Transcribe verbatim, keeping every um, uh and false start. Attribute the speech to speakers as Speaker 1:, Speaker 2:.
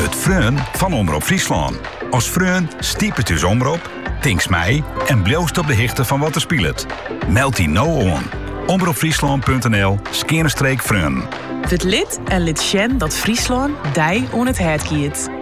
Speaker 1: Het Freun van Omroep Friesland. Als Freun stiep het dus omroep, tinks mij en bloost op de hichte van wat er speelt. Meld die nou on. omroepfriesland punt n l skerenstreek Freun.
Speaker 2: Het lid en lid Sjen dat Friesland dij on het hert kiet.